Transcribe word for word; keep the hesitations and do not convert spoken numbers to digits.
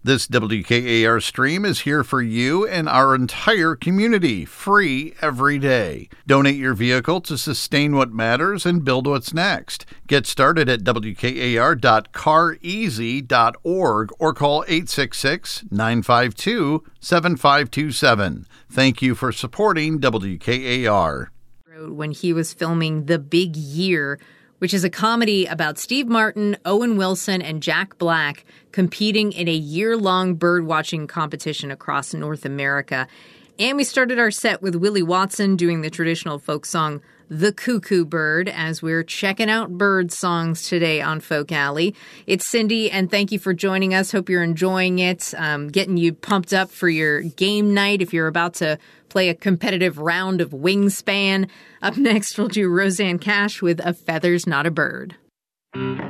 This W K A R stream is here for you and our entire community, free every day. Donate your vehicle to sustain what matters and build what's next. Get started at W K A R dot car easy dot org or call eight six six, nine five two, seven five two seven. Thank you for supporting W K A R. When he was filming The Big Year, which is a comedy about Steve Martin, Owen Wilson, and Jack Black competing in a year-long bird-watching competition across North America. And we started our set with Willie Watson doing the traditional folk song, The Cuckoo Bird, as we're checking out bird songs today on Folk Alley. It's Cindy, and thank you for joining us. Hope you're enjoying it, um, getting you pumped up for your game night if you're about to play a competitive round of Wingspan. Up next, we'll do Rosanne Cash with A Feather's Not a Bird.